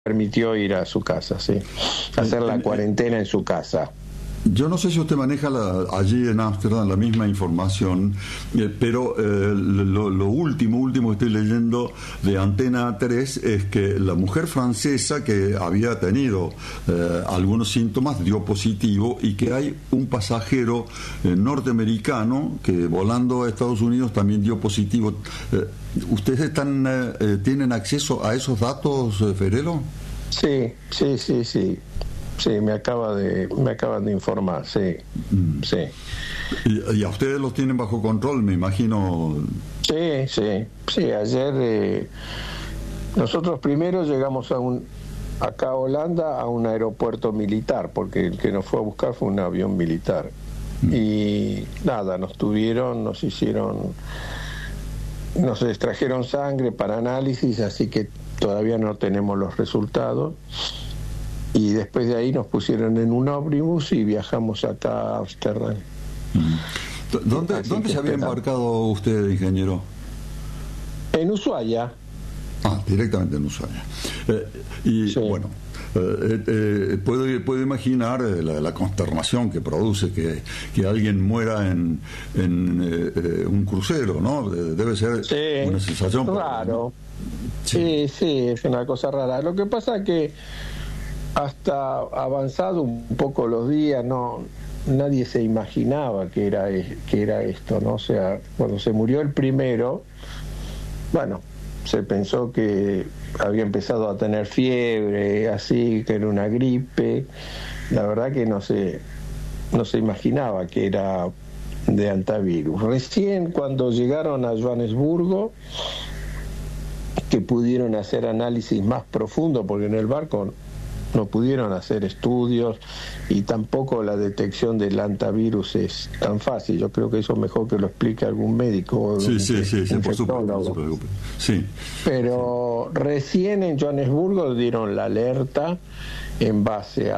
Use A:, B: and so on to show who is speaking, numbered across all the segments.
A: permitió ir a su casa, sí, hacer la cuarentena en su casa.
B: Yo no sé si usted maneja allí en Ámsterdam la misma información, pero lo último que estoy leyendo de Antena 3 es que la mujer francesa que había tenido algunos síntomas dio positivo, y que hay un pasajero norteamericano que volando a Estados Unidos también dio positivo. ¿Ustedes tienen acceso a esos datos, Ferelo?
A: Sí. Sí, me acaban de informar, sí. Sí.
B: ¿Y a ustedes los tienen bajo control, me imagino?
A: Sí, ayer nosotros primero llegamos acá a Holanda a un aeropuerto militar, porque el que nos fue a buscar fue un avión militar. Y nada, nos extrajeron sangre para análisis, así que todavía no tenemos los resultados. Y después de ahí nos pusieron en un ómnibus y viajamos acá a Ámsterdam.
B: ¿Dónde se había embarcado usted, ingeniero?
A: En Ushuaia.
B: Directamente en Ushuaia. Sí. Bueno, puedo imaginar la consternación que produce que alguien muera en un crucero, ¿no? Debe ser una sensación
A: raro. Sí, es una cosa rara. Lo que pasa es que hasta avanzado un poco los días, nadie se imaginaba que era esto, ¿no? O sea, cuando se murió el primero, bueno, se pensó que había empezado a tener fiebre, así, que era una gripe. La verdad que no se imaginaba que era de antivirus. Recién cuando llegaron a Johannesburgo, que pudieron hacer análisis más profundos, porque en el barco no pudieron hacer estudios y tampoco la detección del antivirus es tan fácil. Yo creo que eso mejor que lo explique algún médico.
B: Sí, por supuesto, no se preocupe. Sí.
A: Pero recién en Johannesburgo dieron la alerta en base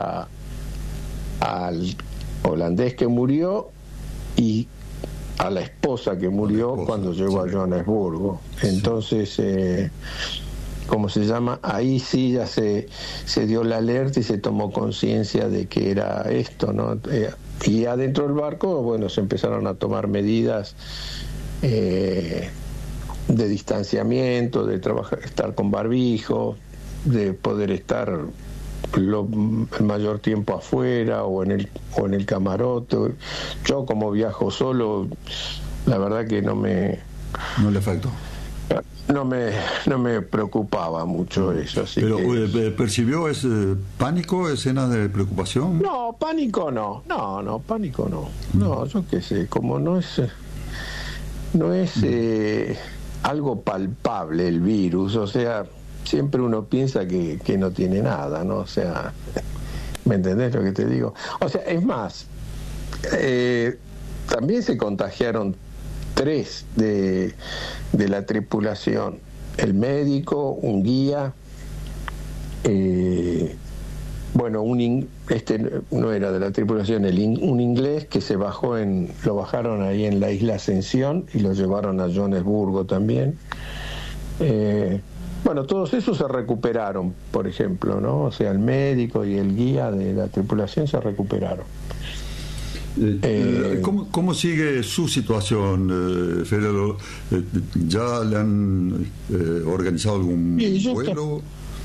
A: al holandés que murió y a la esposa que murió cuando llegó a Johannesburgo. Entonces, ¿cómo se llama? Ahí sí ya se dio la alerta y se tomó conciencia de que era esto, ¿no? Y adentro del barco, bueno, se empezaron a tomar medidas de distanciamiento, de estar con barbijo, de poder estar el mayor tiempo afuera o en el camarote. Yo, como viajo solo, la verdad que no le
B: afectó.
A: No me preocupaba mucho eso. Así.
B: Pero ¿percibió ese pánico, escenas de preocupación?
A: No, pánico no. No, pánico no. No, yo qué sé, como no es algo palpable el virus, o sea, siempre uno piensa que no tiene nada, ¿no? O sea, ¿me entendés lo que te digo? O sea, es más, también se contagiaron 3 de la tripulación: el médico, un guía, bueno, este no era de la tripulación, un inglés que lo bajaron ahí en la isla Ascensión y lo llevaron a Johannesburgo también. Bueno, todos esos se recuperaron, por ejemplo, ¿no? O sea, el médico y el guía de la tripulación se recuperaron.
B: ¿Cómo sigue su situación, Ferelo? ¿Ya le han organizado algún vuelo?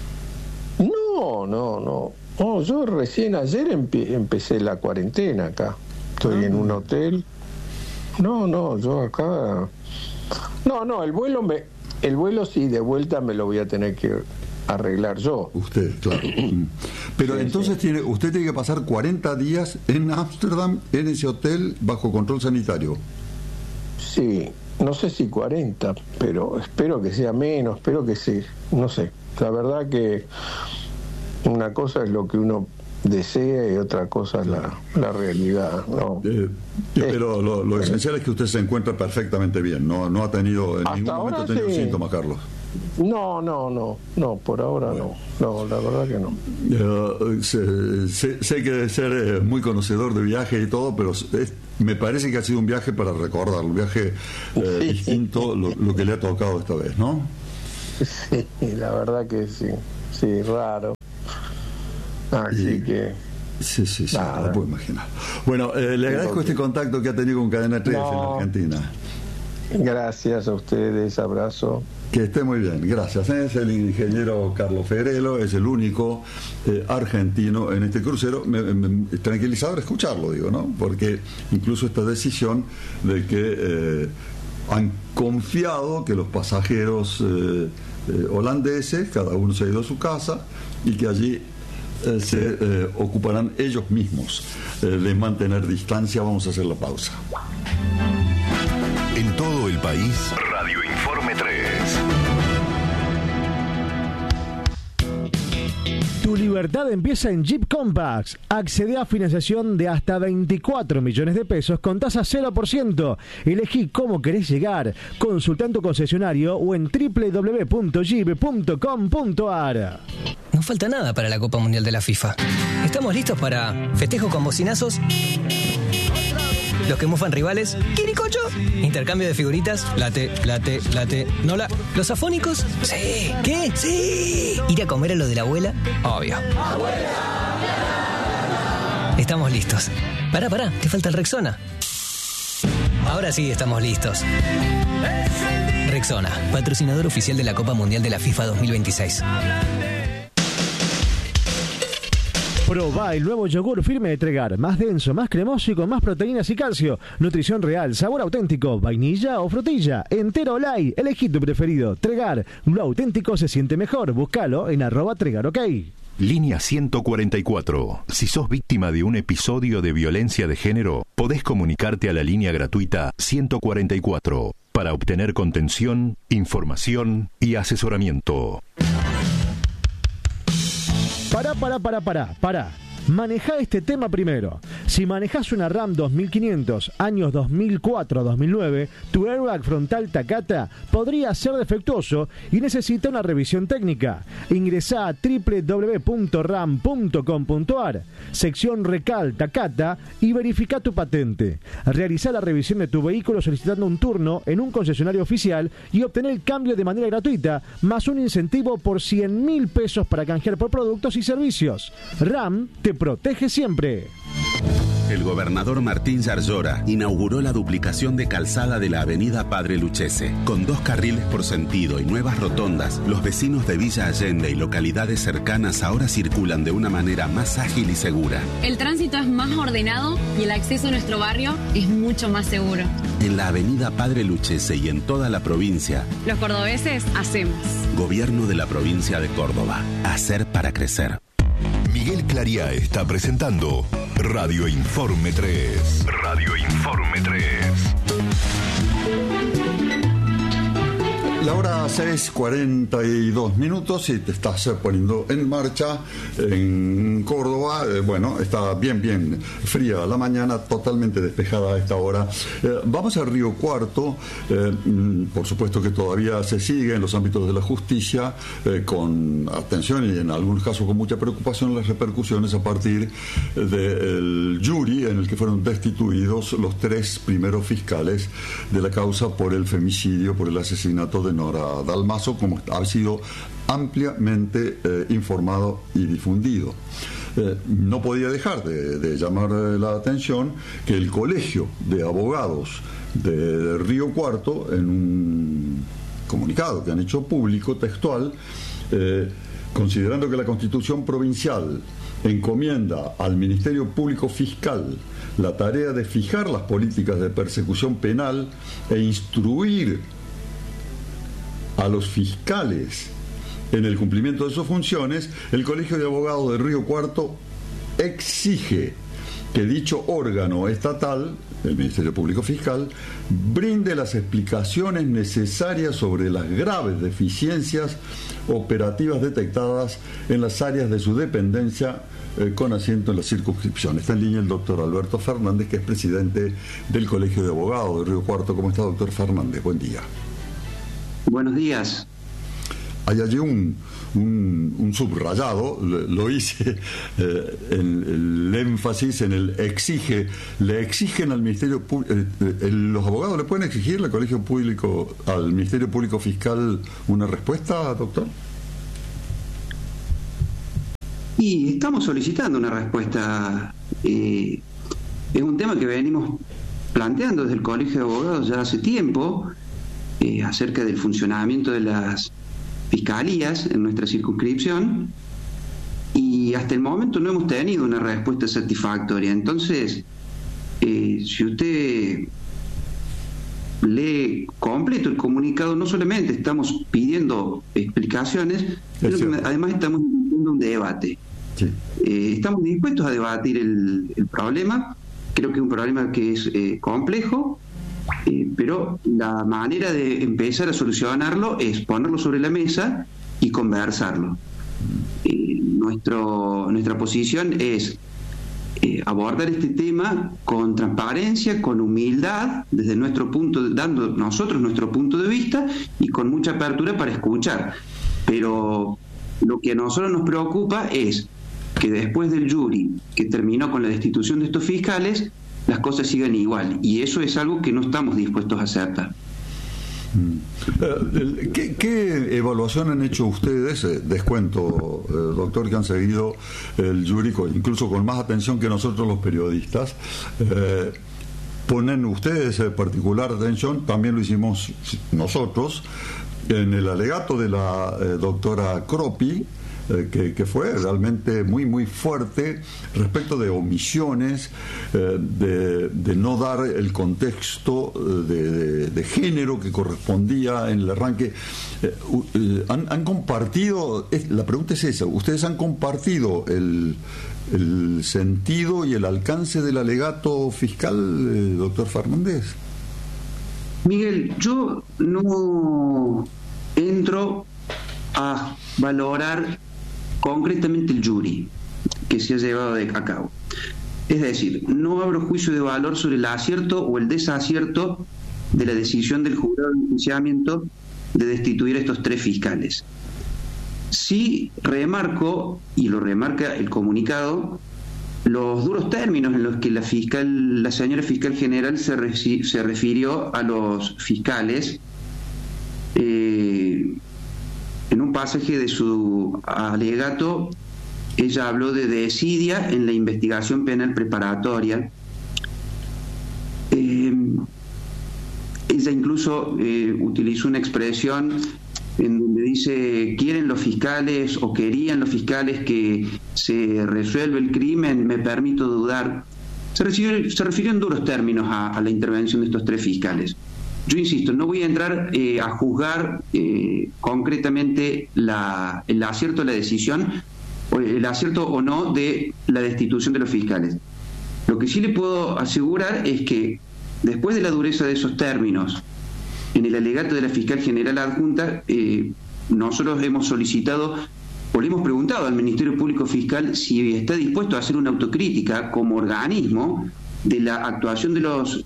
A: No, yo recién ayer empecé la cuarentena acá. Estoy en un hotel. Yo acá... No, el vuelo sí, de vuelta me lo voy a tener que arreglar yo.
B: Usted, claro. Pero sí, entonces usted tiene que pasar 40 días en Ámsterdam, en ese hotel, bajo control sanitario.
A: Sí, no sé si 40, pero espero que sea menos, espero que sí, no sé. La verdad que una cosa es lo que uno desea y otra cosa es la realidad, ¿no?
B: Pero lo esencial es que usted se encuentra perfectamente bien, no ha tenido en ningún momento síntomas, Carlos.
A: No, por ahora no, la verdad que no.
B: Sé que debe ser muy conocedor de viajes y todo, pero me parece que ha sido un viaje para recordar, un viaje distinto, lo que le ha tocado esta vez, ¿no?
A: Sí, la verdad que sí. sí, raro. Así que...
B: Sí, lo puedo imaginar. Bueno, le agradezco este contacto que ha tenido con Cadena 3 en la Argentina.
A: Gracias a ustedes, abrazo.
B: Que esté muy bien, gracias. Es el ingeniero Carlos Fegrelo, es el único argentino en este crucero. Me tranquilizador escucharlo, digo, ¿no? Porque incluso esta decisión de que han confiado que los pasajeros holandeses, cada uno se ha ido a su casa y que allí se ocuparán ellos mismos de mantener distancia. Vamos a hacer la pausa.
C: En todo el país, Radio Informe 3.
D: Tu libertad empieza en Jeep Compass. Accede a financiación de hasta 24 millones de pesos con tasa 0%. Elegí cómo querés llegar. Consulta en tu concesionario o en www.jeep.com.ar.
E: No falta nada para la Copa Mundial de la FIFA. ¿Estamos listos para festejo con bocinazos? Los que mofan rivales, ¿quiricocho? Intercambio de figuritas, late. ¿Nola? ¿Los afónicos? Sí. ¿Qué? Sí. ¿Ir a comer a lo de la abuela? Obvio. Estamos listos. Pará, te falta el Rexona. Ahora sí estamos listos. Rexona, patrocinador oficial de la Copa Mundial de la FIFA 2026.
D: Probá el nuevo yogur firme de Tregar, más denso, más cremoso y con más proteínas y calcio. Nutrición real, sabor auténtico, vainilla o frutilla, entero o light, elegí tu preferido. Tregar, lo auténtico se siente mejor. Búscalo en @TregarOK.
C: Línea 144. Si sos víctima de un episodio de violencia de género, podés comunicarte a la línea gratuita 144 para obtener contención, información y asesoramiento.
D: Pará. Manejá este tema primero. Si manejás una Ram 2500, años 2004-2009, tu airbag frontal Takata podría ser defectuoso y necesita una revisión técnica. Ingresá a www.ram.com.ar, sección Recal Takata y verifica tu patente. Realizá la revisión de tu vehículo solicitando un turno en un concesionario oficial y obtener el cambio de manera gratuita, más un incentivo por 100.000 pesos para canjear por productos y servicios. Ram te protege siempre.
F: El gobernador Martín Yarlora inauguró la duplicación de calzada de la avenida Padre Lucchese. Con 2 carriles por sentido y nuevas rotondas, los vecinos de Villa Allende y localidades cercanas ahora circulan de una manera más ágil y segura.
G: El tránsito es más ordenado y el acceso a nuestro barrio es mucho más seguro.
F: En la avenida Padre Lucchese y en toda la provincia,
G: los cordobeses hacemos.
F: Gobierno de la provincia de Córdoba. Hacer para crecer.
C: Miguel Clariá está presentando Radio Informe 3. Radio Informe 3.
B: La hora 6:42 y te estás poniendo en marcha en Córdoba. Bueno, está bien fría la mañana, totalmente despejada a esta hora. Vamos a Río Cuarto. Por supuesto que todavía se sigue en los ámbitos de la justicia con atención y en algunos casos con mucha preocupación las repercusiones a partir del jury en el que fueron destituidos los 3 primeros fiscales de la causa por el femicidio, por el asesinato de Nora Dalmazo, como ha sido ampliamente informado y difundido. No podía dejar de llamar la atención que el Colegio de Abogados de Río Cuarto, en un comunicado que han hecho público, textual, considerando que la Constitución provincial encomienda al Ministerio Público Fiscal la tarea de fijar las políticas de persecución penal e instruir a los fiscales en el cumplimiento de sus funciones, el Colegio de Abogados de Río Cuarto exige que dicho órgano estatal, el Ministerio Público Fiscal, brinde las explicaciones necesarias sobre las graves deficiencias operativas detectadas en las áreas de su dependencia con asiento en la circunscripción. Está en línea el doctor Alberto Fernández, que es presidente del Colegio de Abogados de Río Cuarto. ¿Cómo está, doctor Fernández? Buen día.
H: Buenos días.
B: Hay allí un subrayado, lo hice, el énfasis en el exige. Le exigen al Ministerio Público, los abogados le pueden exigir al Colegio Público, al Ministerio Público Fiscal, una respuesta, doctor.
H: Y estamos solicitando una respuesta. Es un tema que venimos planteando desde el Colegio de Abogados ya hace tiempo, acerca del funcionamiento de las fiscalías en nuestra circunscripción, y hasta el momento no hemos tenido una respuesta satisfactoria. Entonces, si usted lee completo el comunicado, no solamente estamos pidiendo explicaciones, sino que además estamos pidiendo un debate. Sí. Estamos dispuestos a debatir el problema. Creo que es un problema que es complejo, pero la manera de empezar a solucionarlo es ponerlo sobre la mesa y conversarlo. Nuestra posición es abordar este tema con transparencia, con humildad, desde nuestro punto, dando nosotros nuestro punto de vista y con mucha apertura para escuchar. Pero lo que a nosotros nos preocupa es que después del jury que terminó con la destitución de estos fiscales, las cosas sigan igual, y eso es algo que no estamos dispuestos a aceptar.
B: ¿Qué evaluación han hecho ustedes? Descuento, doctor, que han seguido el jury incluso con más atención que nosotros los periodistas. Ponen ustedes particular atención, también lo hicimos nosotros, en el alegato de la doctora Croppi, que fue realmente muy muy fuerte respecto de omisiones, de no dar el contexto de género que correspondía en el arranque. ¿Han compartido? La pregunta es esa: ¿ustedes han compartido el sentido y el alcance del alegato fiscal, doctor Fernández?
H: Miguel, yo no entro a valorar concretamente el jury que se ha llevado a cabo. Es decir, no abro juicio de valor sobre el acierto o el desacierto de la decisión del jurado de enjuiciamiento de destituir a estos 3 fiscales. Sí remarco, y lo remarca el comunicado, los duros términos en los que la señora fiscal general se refirió a los fiscales en un pasaje de su alegato. Ella habló de desidia en la investigación penal preparatoria. Ella incluso utilizó una expresión en donde dice: quieren los fiscales o querían los fiscales que se resuelva el crimen, me permito dudar. Se refirió en duros términos a la intervención de estos 3 fiscales. Yo insisto, no voy a entrar a juzgar concretamente el acierto de la decisión, o el acierto o no de la destitución de los fiscales. Lo que sí le puedo asegurar es que después de la dureza de esos términos, en el alegato de la fiscal general adjunta, nosotros hemos solicitado o le hemos preguntado al Ministerio Público Fiscal si está dispuesto a hacer una autocrítica como organismo de la actuación de los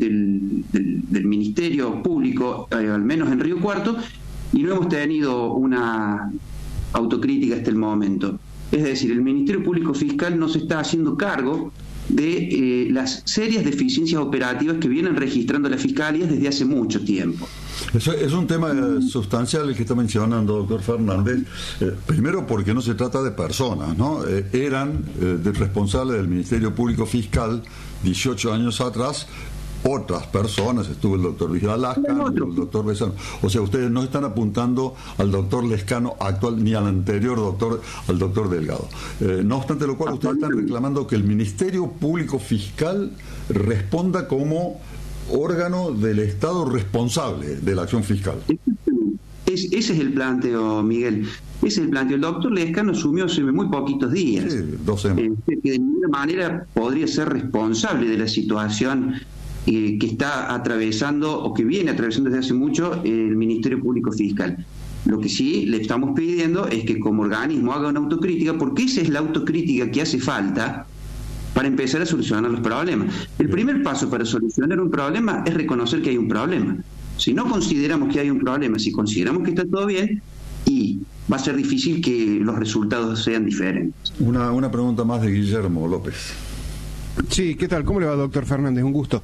H: del Ministerio Público, al menos en Río Cuarto, y no hemos tenido una autocrítica hasta el momento. Es decir, el Ministerio Público Fiscal no se está haciendo cargo de las serias deficiencias operativas que vienen registrando las fiscalías desde hace mucho tiempo.
B: Eso es un tema sustancial el que está mencionando, doctor Fernández. Primero, porque no se trata de personas, ¿no? Eran responsables del Ministerio Público Fiscal 18 años atrás otras personas, estuvo el doctor Luis Alasca, el doctor Besano. O sea, ustedes no están apuntando al doctor Lescano actual ni al anterior doctor, al doctor Delgado. No obstante lo cual, ustedes están reclamando que el Ministerio Público Fiscal responda como órgano del Estado responsable de la acción fiscal.
H: Ese es el planteo, Miguel. Ese es el planteo. El doctor Lescano asumió hace muy poquitos días.
B: Sí, 2 semanas.
H: Que de ninguna manera podría ser responsable de la situación que está atravesando o que viene atravesando desde hace mucho el Ministerio Público Fiscal. Lo que sí le estamos pidiendo es que como organismo haga una autocrítica, porque esa es la autocrítica que hace falta para empezar a solucionar los problemas. El primer paso para solucionar un problema es reconocer que hay un problema. Si no consideramos que hay un problema, si consideramos que está todo bien, y va a ser difícil que los resultados sean diferentes.
B: Una pregunta más de Guillermo López.
I: Sí, ¿qué tal? ¿Cómo le va, doctor Fernández? Un gusto.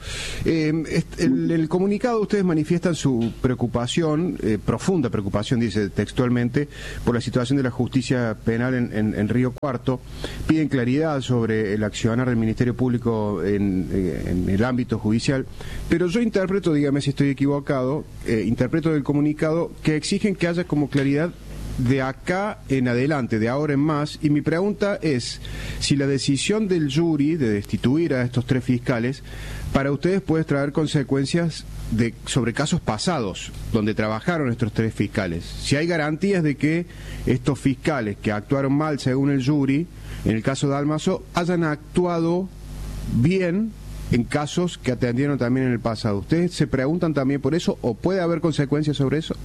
I: El comunicado, ustedes manifiestan su preocupación, profunda preocupación, dice textualmente, por la situación de la justicia penal en Río Cuarto. Piden claridad sobre el accionar del Ministerio Público en el ámbito judicial, pero yo interpreto, dígame si estoy equivocado, interpreto del comunicado que exigen que haya como claridad de acá en adelante, de ahora en más, y mi pregunta es si la decisión del jury de destituir a estos 3 fiscales para ustedes puede traer consecuencias sobre casos pasados donde trabajaron estos 3 fiscales, si hay garantías de que estos fiscales que actuaron mal según el jury, en el caso de Dalmaso, hayan actuado bien en casos que atendieron también en el pasado. ¿Ustedes se preguntan también por eso o puede haber consecuencias sobre eso?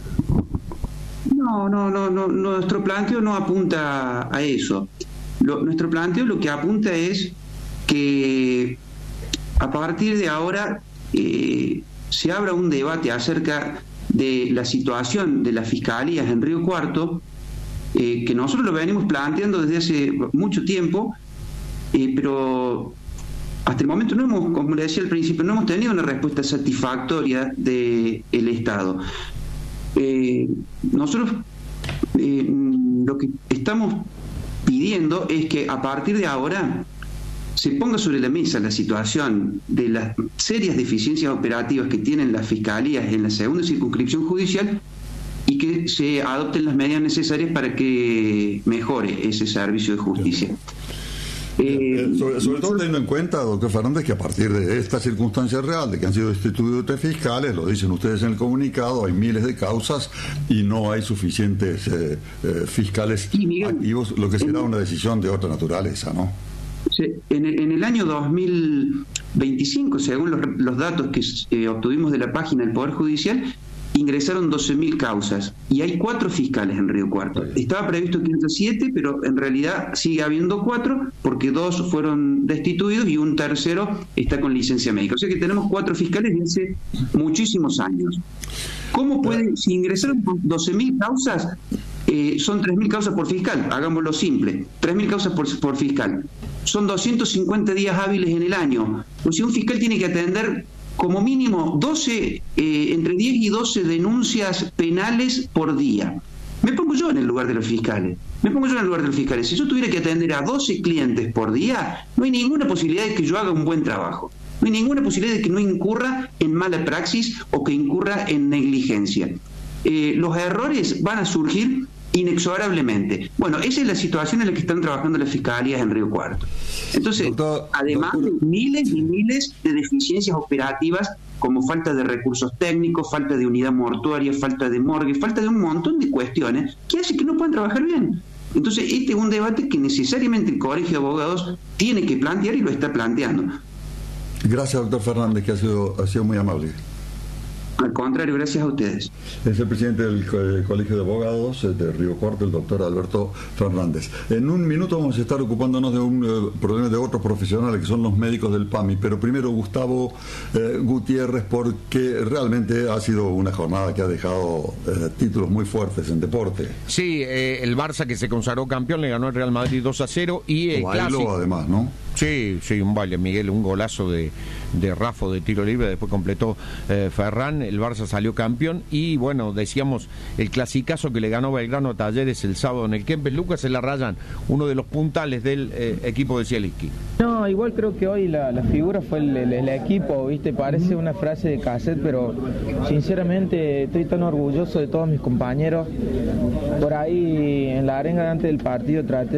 H: No, nuestro planteo no apunta a eso. Nuestro planteo lo que apunta es que a partir de ahora se abra un debate acerca de la situación de las fiscalías en Río Cuarto, que nosotros lo venimos planteando desde hace mucho tiempo, pero hasta el momento no hemos, como le decía al principio, no hemos tenido una respuesta satisfactoria del Estado. Nosotros lo que estamos pidiendo es que a partir de ahora se ponga sobre la mesa la situación de las serias deficiencias operativas que tienen las fiscalías en la segunda circunscripción judicial y que se adopten las medidas necesarias para que mejore ese servicio de justicia.
B: Sobre todo teniendo en cuenta, doctor Fernández, que a partir de esta circunstancia real de que han sido destituidos 3 fiscales, lo dicen ustedes en el comunicado, hay miles de causas y no hay suficientes fiscales activos, lo que será una decisión de otra naturaleza, ¿no?
H: En el año 2025, según los datos que obtuvimos de la página del Poder Judicial, ingresaron 12.000 causas y hay 4 fiscales en Río Cuarto. Estaba previsto que haya 7, pero en realidad sigue habiendo 4 porque 2 fueron destituidos y un tercero está con licencia médica. O sea que tenemos 4 fiscales desde hace muchísimos años. ¿Cómo pueden, si ingresaron 12.000 causas, son 3.000 causas por fiscal? Hagámoslo simple, 3.000 causas por fiscal. Son 250 días hábiles en el año. O sea, un fiscal tiene que atender como mínimo 12, entre 10 y 12 denuncias penales por día. Me pongo yo en el lugar de los fiscales. Si yo tuviera que atender a 12 clientes por día, no hay ninguna posibilidad de que yo haga un buen trabajo. No hay ninguna posibilidad de que no incurra en mala praxis o que incurra en negligencia. Los errores van a surgir inexorablemente. Bueno, esa es la situación en la que están trabajando las fiscalías en Río Cuarto. Entonces, además de miles y miles de deficiencias operativas, como falta de recursos técnicos, falta de unidad mortuaria, falta de morgue, falta de un montón de cuestiones que hace que no puedan trabajar bien. Entonces, este es un debate que necesariamente el Colegio de Abogados tiene que plantear y lo está planteando.
B: Gracias, doctor Fernández, que ha sido muy amable.
H: Al contrario, gracias a ustedes.
B: Es el presidente del Colegio de Abogados de Río Cuarto, el doctor Alberto Fernández. En un minuto vamos a estar ocupándonos de un problema de otros profesionales que son los médicos del PAMI, pero primero Gustavo Gutiérrez, porque realmente ha sido una jornada que ha dejado títulos muy fuertes en deporte.
J: Sí, el Barça, que se consagró campeón, le ganó al Real Madrid 2-0 y el clásico, además, ¿no? Sí, un baile, Miguel, un golazo de Rafa de tiro libre, después completó Ferran, el Barça salió campeón y bueno, decíamos, el clasicazo que le ganó Belgrano a Talleres el sábado en el Kempes. Lucas Elarrayán, uno de los puntales del equipo de Zielinski.
K: No, igual creo que hoy la figura fue el equipo, ¿viste? Parece una frase de cassette, pero sinceramente estoy tan orgulloso de todos mis compañeros. Por ahí en la arenga antes del partido traté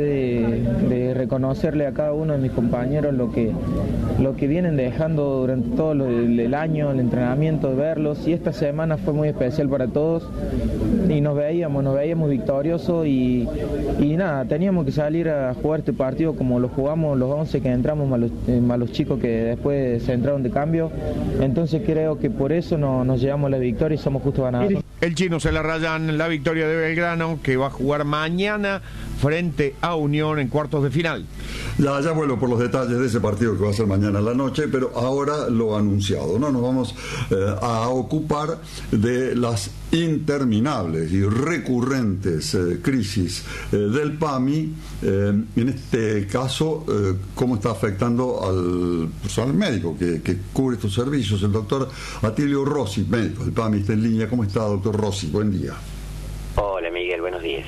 K: de reconocerle a cada uno de mis compañeros lo que vienen dejando durante todo el año, el entrenamiento, de verlos, y esta semana fue muy especial para todos y nos veíamos victoriosos y nada, teníamos que salir a jugar este partido como lo jugamos los 11 que entramos más los chicos que después se entraron de cambio. Entonces creo que por eso nos llevamos la victoria y somos justos ganadores.
J: El chino Elarrayán, la victoria de Belgrano, que va a jugar mañana frente a Unión en cuartos de final.
B: Ya vuelvo por los detalles de ese partido que va a ser mañana a la noche, pero ahora lo anunciado, ¿no? Nos vamos a ocupar de las interminables y recurrentes crisis del PAMI, en este caso, cómo está afectando al personal médico que cubre estos servicios. El doctor Atilio Rossi, médico del PAMI, está en línea. ¿Cómo está, doctor Rossi? Buen día.
L: Hola, Miguel, buenos días.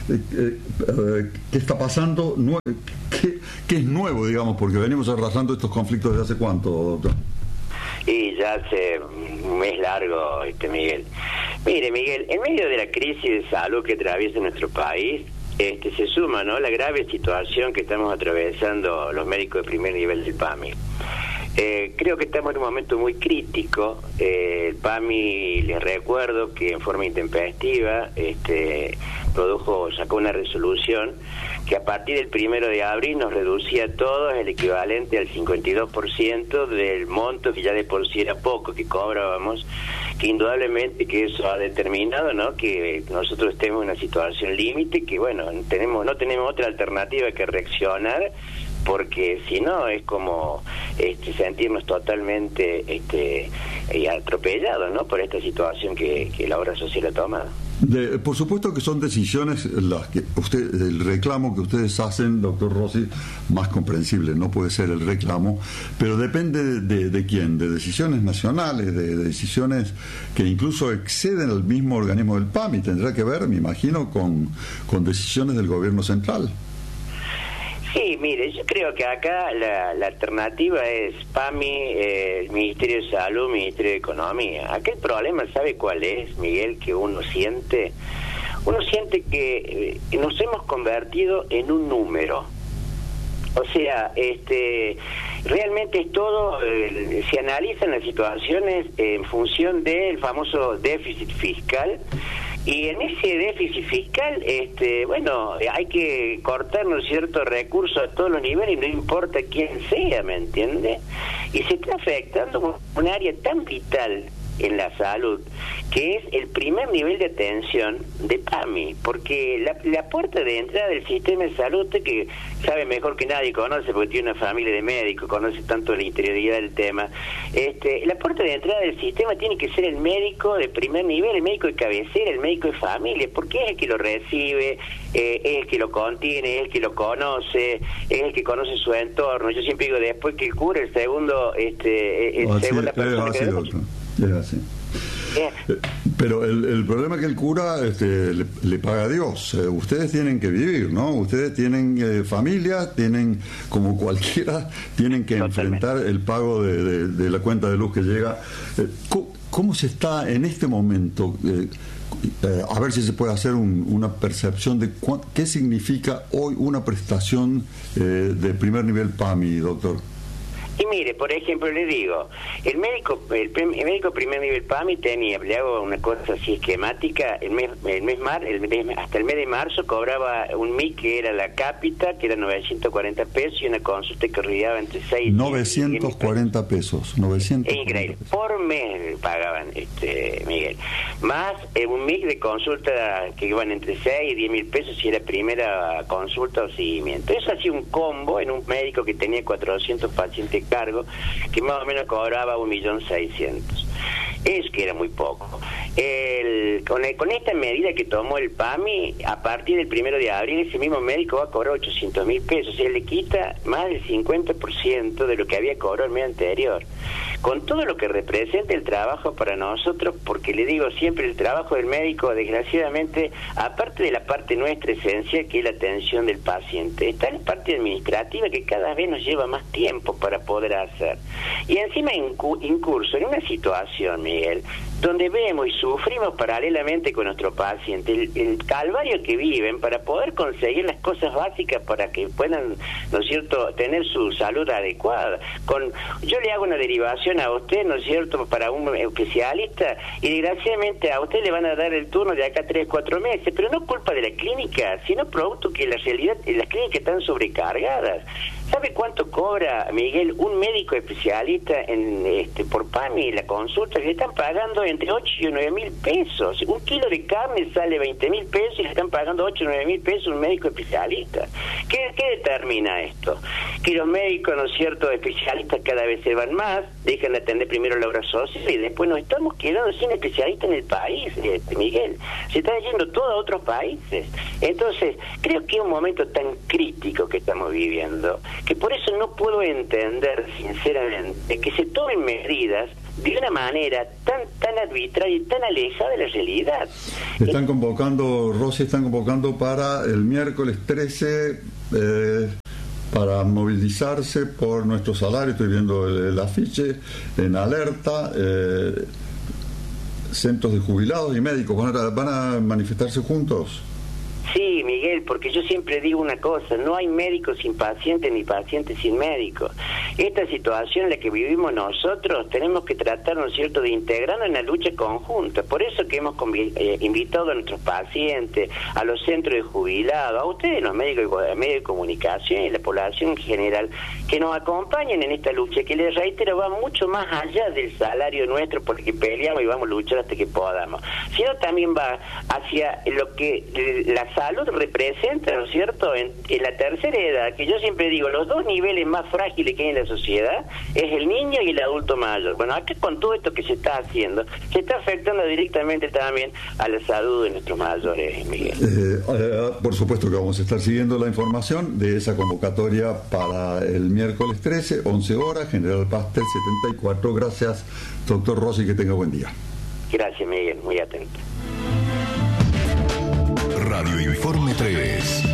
B: ¿Qué está pasando? ¿Qué es nuevo, digamos? Porque venimos arrastrando estos conflictos desde hace cuánto, doctor.
L: Y ya hace un mes largo, Miguel. Mire, Miguel, en medio de la crisis de salud que atraviesa nuestro país, se suma, ¿no?, la grave situación que estamos atravesando los médicos de primer nivel del PAMI. Creo que estamos en un momento muy crítico. El PAMI, les recuerdo que en forma intempestiva sacó una resolución que a partir del 1 de abril nos reducía a todos el equivalente al 52% del monto que ya de por sí era poco que cobrábamos, que indudablemente que eso ha determinado, ¿no?, que nosotros estemos en una situación límite, que bueno, no tenemos otra alternativa que reaccionar, porque si no es como sentirnos totalmente atropellados, ¿no?, por esta situación que la obra social ha tomado.
B: Por supuesto que son decisiones las que el reclamo que ustedes hacen, doctor Rossi, más comprensible no puede ser el reclamo, pero depende de quién, de decisiones nacionales, de decisiones que incluso exceden al mismo organismo del PAMI. Tendrá que ver, me imagino, con decisiones del gobierno central.
L: Sí, mire, yo creo que acá la alternativa es PAMI, Ministerio de Salud, Ministerio de Economía. Acá el problema, ¿sabe cuál es, Miguel? Que uno siente que nos hemos convertido en un número. O sea, realmente es todo, se analizan las situaciones en función del famoso déficit fiscal. Y en ese déficit fiscal, hay que cortar, ¿no es cierto?, recursos a todos los niveles, y no importa quién sea, ¿me entiende? Y se está afectando un área tan vital en la salud, que es el primer nivel de atención de PAMI, porque la puerta de entrada del sistema de salud, usted que sabe mejor que nadie, conoce, porque tiene una familia de médicos, conoce tanto la interioridad del tema, la puerta de entrada del sistema tiene que ser el médico de primer nivel, el médico de cabecera, el médico de familia, porque es el que lo recibe, es el que lo contiene, es el que lo conoce, es el que conoce su entorno. Yo siempre digo, después que el cura, el segundo, segunda persona que
B: es así. Pero el problema es que el cura le paga a Dios. Ustedes tienen que vivir, ¿no? Ustedes tienen familia, tienen, como cualquiera, tienen que enfrentar el pago de la cuenta de luz que llega. ¿Cómo se está en este momento? A ver si se puede hacer una percepción de qué significa hoy una prestación de primer nivel PAMI, doctor.
L: Y mire, por ejemplo, le digo, el médico primer nivel PAMI tenía, le hago una cosa así esquemática, hasta el mes de marzo cobraba un MIC que era la cápita, que era 940 pesos, y una consulta que rodeaba entre 6 y
B: 940 pesos. 940
L: es increíble.
B: Pesos.
L: Por mes pagaban, Miguel. Más un MIC de consulta que iban entre 6 y 10 mil pesos si era primera consulta o seguimiento. Eso hacía un combo en un médico que tenía 400 pacientes cargo, que más o menos cobraba 1.600.000. Es que era muy poco. Con esta medida que tomó el PAMI, a partir del 1 de abril, ese mismo médico va a cobrar 800.000 pesos. O sea, le quita más del 50% de lo que había cobrado el mes anterior. Con todo lo que representa el trabajo para nosotros, porque le digo siempre, el trabajo del médico, desgraciadamente, aparte de la parte nuestra esencial, que es la atención del paciente, está la parte administrativa que cada vez nos lleva más tiempo para poder hacer. Y encima incurso en una situación, Miguel, donde vemos y sufrimos paralelamente con nuestro paciente el calvario que viven para poder conseguir las cosas básicas para que puedan, ¿no es cierto?, tener su salud adecuada. Yo le hago una derivación a usted, ¿no es cierto?, para un especialista, y desgraciadamente a usted le van a dar el turno de acá 3-4 meses, pero no culpa de la clínica, sino producto que la realidad, las clínicas están sobrecargadas. ¿Sabe cuánto cobra, Miguel, un médico especialista por PAMI, la consulta? Le están pagando entre 8 y 9.000 $100.000 pesos. Un kilo de carne sale $20.000 pesos y le están pagando 8 o 9.000 pesos un médico especialista. ¿Qué determina esto? Que los médicos, ¿no es cierto?, especialistas cada vez se van más, dejan de atender primero la obra social y después nos estamos quedando sin especialistas en el país, Miguel. Se están yendo todos a otros países. Entonces, creo que es un momento tan crítico que estamos viviendo, que por eso no puedo entender, sinceramente, que se tomen medidas de una manera tan arbitraria y tan alejada de la realidad.
B: Están convocando, Rosy, para el miércoles 13 para movilizarse por nuestro salario. Estoy viendo el afiche en alerta. Centros de jubilados y médicos van a manifestarse juntos.
L: Sí, Miguel, porque yo siempre digo una cosa, no hay médico sin paciente ni paciente sin médico. Esta situación en la que vivimos nosotros tenemos que tratar, ¿no es cierto?, de integrarnos en la lucha conjunta. Por eso que hemos invitado a nuestros pacientes, a los centros de jubilados, a ustedes, los medios de comunicación y la población en general, que nos acompañen en esta lucha, que les reitero, va mucho más allá del salario nuestro, porque peleamos y vamos a luchar hasta que podamos, sino también va hacia lo que la salud representa, ¿no es cierto?, en la tercera edad, que yo siempre digo, los dos niveles más frágiles que hay en la sociedad es el niño y el adulto mayor. Bueno, acá con todo esto que se está haciendo, se está afectando directamente también a la salud de nuestros mayores, Miguel.
B: Por supuesto que vamos a estar siguiendo la información de esa convocatoria para el miércoles 13, 11 horas, General Pastel 74. Gracias, doctor Rossi, que tenga buen día.
L: Gracias, Miguel, muy atento.
C: Radio Informe 3.